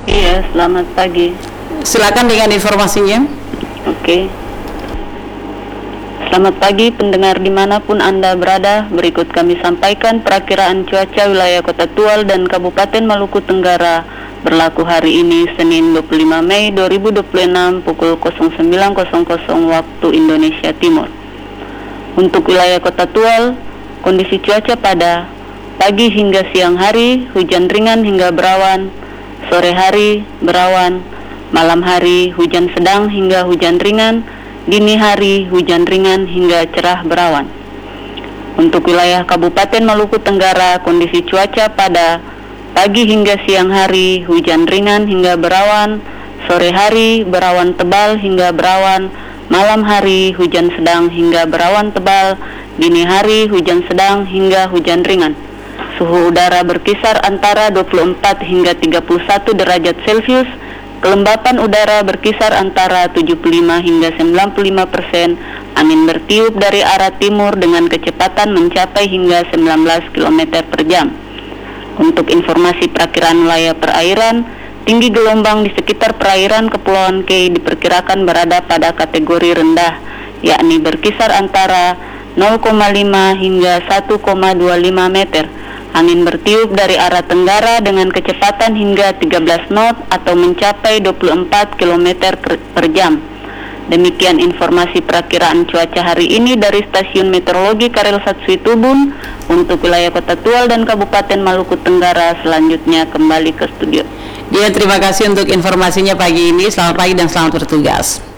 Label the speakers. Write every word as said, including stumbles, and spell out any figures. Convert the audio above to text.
Speaker 1: Iya, selamat pagi.
Speaker 2: Silakan dengan informasinya.
Speaker 1: Oke. Selamat pagi pendengar dimanapun Anda berada. Berikut kami sampaikan perakiraan cuaca wilayah Kota Tual dan Kabupaten Maluku Tenggara berlaku hari ini Senin dua puluh lima Mei dua ribu dua puluh enam pukul sembilan waktu Indonesia Timur. Untuk wilayah Kota Tual, kondisi cuaca pada pagi hingga siang hari hujan ringan hingga berawan, sore hari berawan, malam hari hujan sedang hingga hujan ringan, dini hari hujan ringan hingga cerah berawan. Untuk wilayah Kabupaten Maluku Tenggara, kondisi cuaca pada pagi hingga siang hari hujan ringan hingga berawan, sore hari berawan tebal hingga berawan, malam hari hujan sedang hingga berawan tebal, dini hari hujan sedang hingga hujan ringan. Suhu udara berkisar antara dua puluh empat hingga tiga puluh satu derajat Celcius. Kelembapan udara berkisar antara tujuh puluh lima hingga sembilan puluh lima persen. Angin bertiup dari arah timur dengan kecepatan mencapai hingga sembilan belas kilometer per jam. Untuk informasi perakiraan wilayah perairan, tinggi gelombang di sekitar perairan Kepulauan Kei diperkirakan berada pada kategori rendah, yakni berkisar antara nol koma lima hingga satu koma dua lima meter. Angin bertiup dari arah tenggara dengan kecepatan hingga tiga belas knot atau mencapai dua puluh empat kilometer per jam. Demikian informasi perakiraan cuaca hari ini dari Stasiun Meteorologi Karel Satsui Tubun. Untuk wilayah Kota Tual dan Kabupaten Maluku Tenggara, selanjutnya kembali ke studio.
Speaker 2: Ya, terima kasih untuk informasinya pagi ini. Selamat pagi dan selamat bertugas.